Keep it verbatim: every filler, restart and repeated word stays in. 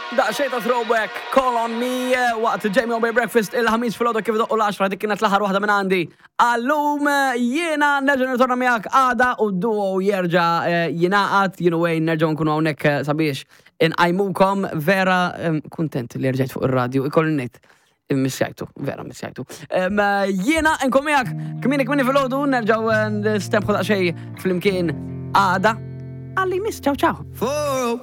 Da xejta throwback, call on me, waqt Jamie Obey Breakfast il-ħamis fil-ħodu kif doqqu l-għaxra dik kienet l-aħħar waħda minn għandi. Allum jiena nerġa' nirtorna miegħek għada u d-duo jerġa' jingħaqad, you know wejn nerġgħu nkunu hawnhekk sabiex inqajmukom vera kuntent li rġajt fuq ir-radju ikolli ngħid. Missjajtu, vera missjajtu. Jiena nkom miegħek kminek minni fil-ħodu nerġgħu nistebħu daqsxejn fl-imkien għada. Għalli miss, ciao ciao.